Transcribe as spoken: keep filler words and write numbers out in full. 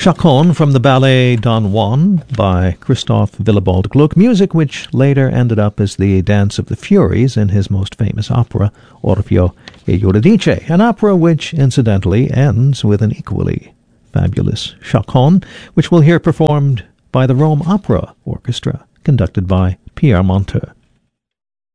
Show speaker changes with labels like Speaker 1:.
Speaker 1: Chaconne from the ballet Don Juan by Christoph Willibald Gluck, music which later ended up as the Dance of the Furies in his most famous opera, Orfeo e Euridice, an opera which, incidentally, ends with an equally fabulous Chaconne, which we'll hear performed by the Rome Opera Orchestra, conducted by Pierre Monteux.